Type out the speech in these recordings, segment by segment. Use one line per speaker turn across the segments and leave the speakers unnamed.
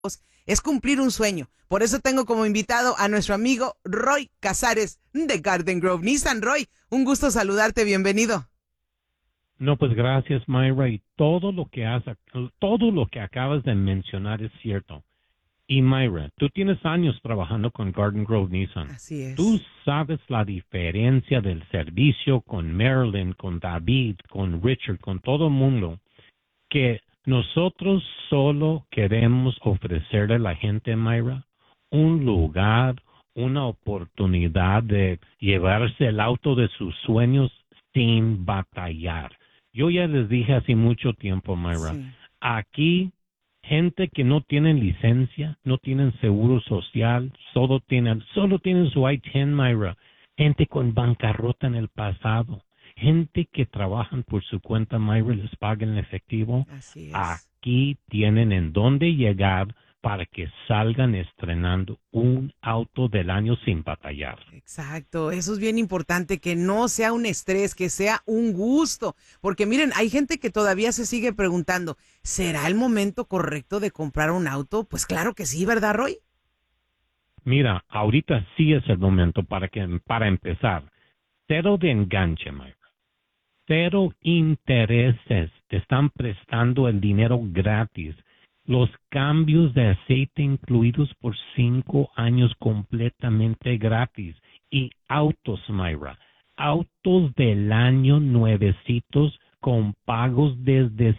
es cumplir un sueño. Por eso tengo como invitado a nuestro amigo Roy Casares de Garden Grove Nissan. Roy, un gusto saludarte, bienvenido.
No, pues gracias, Myra. Y todo lo que acabas de mencionar es cierto. Y Myra, tú tienes años trabajando con Garden Grove Nissan.
Así
Tú
es.
sabes la diferencia del servicio con Marilyn, con David, con Richard, con todo el mundo, que nosotros solo queremos ofrecerle a la gente, Myra, un lugar, una oportunidad de llevarse el auto de sus sueños sin batallar. Yo ya les dije hace mucho tiempo, Myra,
Sí.
aquí gente que no tienen licencia, no tienen seguro social, solo tienen su I-10, Myra. Gente con bancarrota en el pasado, gente que trabajan por su cuenta, Myra, les pagan en efectivo.
Así es.
Aquí tienen en dónde llegar para que salgan estrenando un auto del año sin batallar.
Exacto, eso es bien importante, que no sea un estrés, que sea un gusto, porque miren, hay gente que todavía se sigue preguntando, ¿será el momento correcto de comprar un auto? Pues claro que sí, ¿verdad, Roy?
Mira, ahorita sí es el momento para empezar. Cero de enganche, Myra. Cero intereses. Te están prestando el dinero gratis. Los cambios de aceite incluidos por 5 años completamente gratis. Y autos, Myra. Autos del año nuevecitos con pagos desde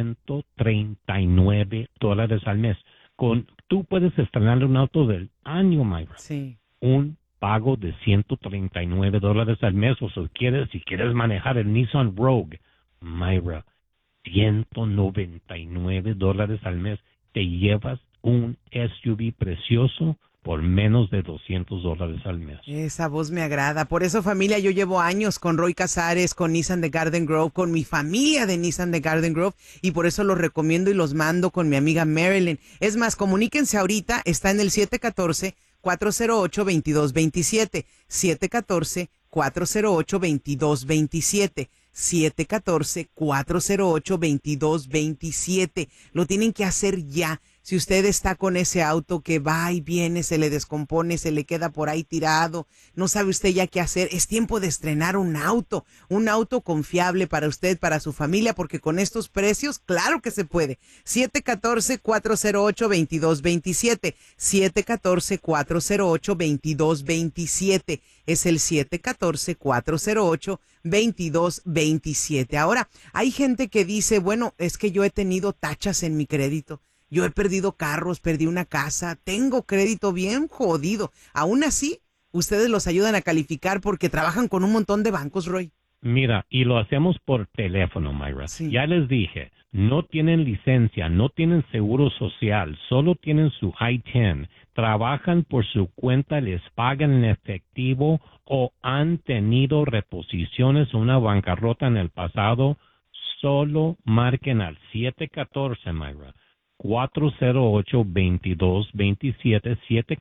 $139 al mes. Tú puedes estrenar un auto del año, Myra,
Sí.
un pago de $139 al mes, o si quieres manejar el Nissan Rogue, Myra, $199 al mes, te llevas un SUV precioso por menos de $200 al mes.
Esa voz me agrada. Por eso, familia, yo llevo años con Roy Casares, con Nissan de Garden Grove, con mi familia de Nissan de Garden Grove, y por eso los recomiendo y los mando con mi amiga Marilyn. Es más, comuníquense ahorita, está en el 714-408-2227. 714-408-2227. 714-408-2227. Lo tienen que hacer ya. Si usted está con ese auto que va y viene, se le descompone, se le queda por ahí tirado, no sabe usted ya qué hacer, es tiempo de estrenar un auto confiable para usted, para su familia, porque con estos precios, claro que se puede. 714-408-2227. 714-408-2227. Es el 714-408-2227. Ahora, hay gente que dice, bueno, es que yo he tenido tachas en mi crédito. Yo he perdido carros, perdí una casa, tengo crédito bien jodido. Aún así, ustedes los ayudan a calificar porque trabajan con un montón de bancos, Roy.
Mira, y lo hacemos por teléfono, Myra.
Sí.
Ya les dije, no tienen licencia, no tienen seguro social, solo tienen su I-10, trabajan por su cuenta, les pagan en efectivo o han tenido reposiciones o una bancarrota en el pasado, solo marquen al 714, Myra. 408-2227,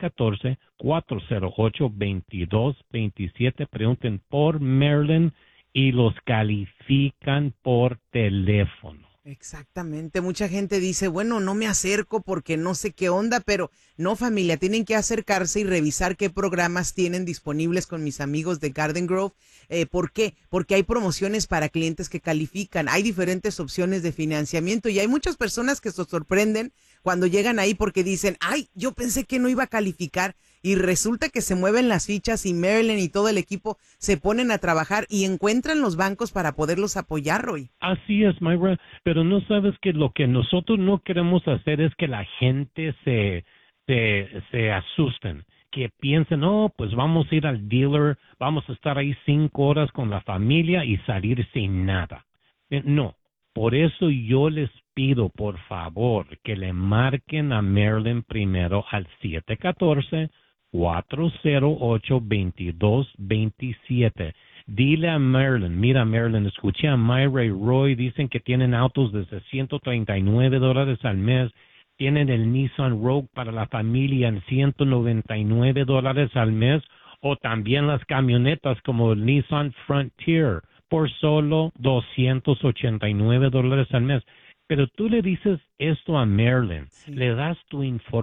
714-408-2227. Pregunten por Marilyn y los califican por teléfono.
Exactamente, mucha gente dice, bueno, no me acerco porque no sé qué onda, pero no, familia, tienen que acercarse y revisar qué programas tienen disponibles con mis amigos de Garden Grove. ¿Por qué? Porque hay promociones para clientes que califican, hay diferentes opciones de financiamiento y hay muchas personas que se sorprenden cuando llegan ahí porque dicen, ay, yo pensé que no iba a calificar. Y resulta que se mueven las fichas y Marilyn y todo el equipo se ponen a trabajar y encuentran los bancos para poderlos apoyar, Roy.
Así es, Myra, pero no sabes que lo que nosotros no queremos hacer es que la gente se asusten, que piensen, no, pues vamos a ir al dealer, vamos a estar ahí 5 horas con la familia y salir sin nada. No, por eso yo les pido, por favor, que le marquen a Marilyn primero al 714-408-2227. Dile a Marilyn, mira Marilyn, escuché a Myra y Roy, dicen que tienen autos desde $139 al mes, tienen el Nissan Rogue para la familia en $199 al mes, o también las camionetas como el Nissan Frontier por solo $289 al mes. Pero tú le dices esto a Marilyn,
Sí.
le das tu información